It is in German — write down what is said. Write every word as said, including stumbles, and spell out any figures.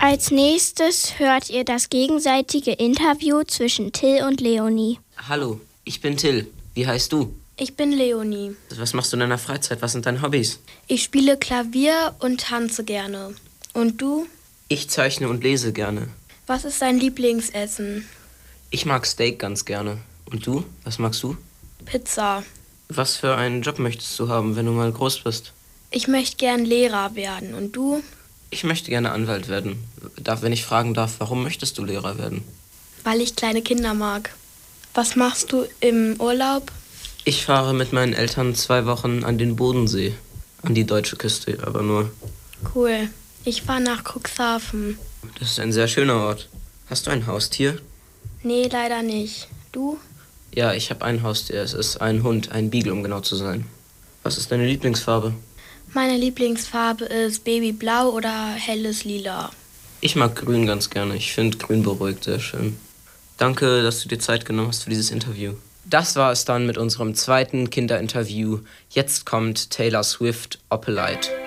Als nächstes hört ihr das gegenseitige Interview zwischen Till und Leonie. Hallo, ich bin Till. Wie heißt du? Ich bin Leonie. Was machst du in deiner Freizeit? Was sind deine Hobbys? Ich spiele Klavier und tanze gerne. Und du? Ich zeichne und lese gerne. Was ist dein Lieblingsessen? Ich mag Steak ganz gerne. Und du? Was magst du? Pizza. Was für einen Job möchtest du haben, wenn du mal groß bist? Ich möchte gern Lehrer werden. Und du? Ich möchte gerne Anwalt werden. Darf, wenn ich fragen darf, warum möchtest du Lehrer werden? Weil ich kleine Kinder mag. Was machst du im Urlaub? Ich fahre mit meinen Eltern zwei Wochen an den Bodensee. An die deutsche Küste, aber nur. Cool. Ich fahre nach Cuxhaven. Das ist ein sehr schöner Ort. Hast du ein Haustier? Nee, leider nicht. Du? Ja, ich habe ein Haustier. Es ist ein Hund, ein Beagle, um genau zu sein. Was ist deine Lieblingsfarbe? Meine Lieblingsfarbe ist Babyblau oder helles Lila. Ich mag Grün ganz gerne. Ich finde Grün beruhigt sehr schön. Danke, dass du dir Zeit genommen hast für dieses Interview. Das war es dann mit unserem zweiten Kinderinterview. Jetzt kommt Taylor Swift, Opalite.